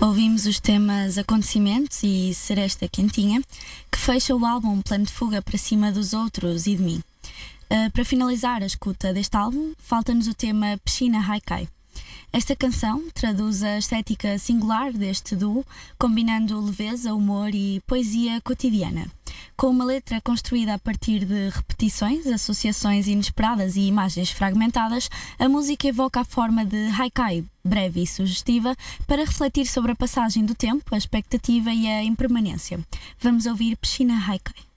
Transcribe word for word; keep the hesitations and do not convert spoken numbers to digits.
Ouvimos os temas Acontecimentos e Seresta Quentinha, que fecha o álbum Plano de Fuga para Cima dos Outros e de Mim. Uh, para finalizar a escuta deste álbum, falta-nos o tema Piscina Haikai. Esta canção traduz a estética singular deste duo, combinando leveza, humor e poesia cotidiana. Com uma letra construída a partir de repetições, associações inesperadas e imagens fragmentadas, a música evoca a forma de haikai, breve e sugestiva, para refletir sobre a passagem do tempo, a expectativa e a impermanência. Vamos ouvir Piscina Haikai.